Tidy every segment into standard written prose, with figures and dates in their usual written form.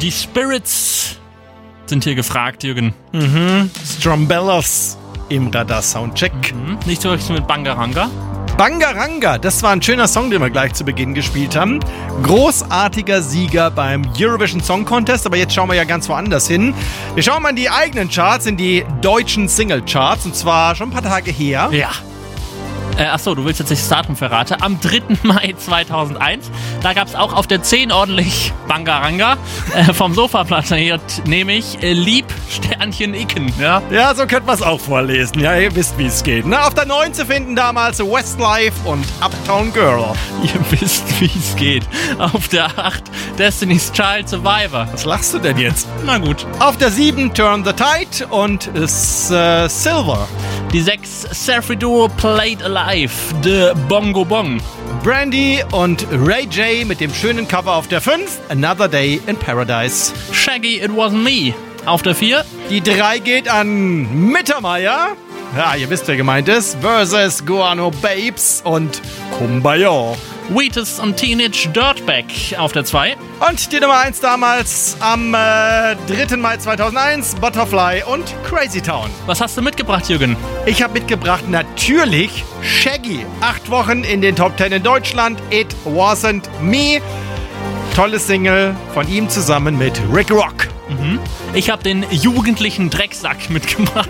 Die Spirits sind hier gefragt, Jürgen. Strombellos im Radar-Soundcheck. Nicht zu verwechseln mit Bangaranga. Bangaranga, das war ein schöner Song, den wir gleich zu Beginn gespielt haben. Großartiger Sieger beim Eurovision Song Contest, aber jetzt schauen wir ja ganz woanders hin. Wir schauen mal in die eigenen Charts, in die deutschen Single-Charts, und zwar schon ein paar Tage her. Ja. Achso, du willst jetzt das Datum verraten. Am 3. Mai 2001, da gab es auch auf der 10 ordentlich Bangaranga. Vom Sofaplanet nehme ich Lieb Sternchen Icken. Ja? Ja, so könnte man es auch vorlesen. Ja, ihr wisst, wie es geht. Na, auf der 9 zu finden damals Westlife und Uptown Girl. Ihr wisst, wie es geht. Auf der 8 Destiny's Child Survivor. Was lachst du denn jetzt? Na gut. Auf der 7 Turn the Tide und Silver. Die 6 Surfy Duo Played Alive, The Bongo Bong. Brandy und Ray J mit dem schönen Cover auf der 5, Another Day in Paradise. Shaggy, It Wasn't Me. Auf der 4. Die 3 geht an Mittermeier. Ja, ihr wisst, wer gemeint ist. Versus Guano Babes und Kumbaya. Wheatus und Teenage Dirtbag auf der 2. Und die Nummer 1 damals am 3. Mai 2001, Butterfly und Crazy Town. Was hast du mitgebracht, Jürgen? Ich habe mitgebracht natürlich Shaggy. 8 Wochen in den Top 10 in Deutschland. It Wasn't Me. Tolles Single von ihm zusammen mit Rick Rock. Ich habe den jugendlichen Drecksack mitgebracht.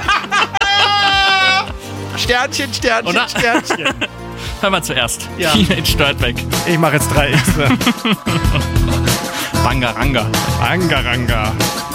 Sternchen, Sternchen, Oder? Sternchen. Hören wir zuerst. Ja. Teenage Dirtbag. Ich mache jetzt 3 extra. Bangaranga. Bangaranga.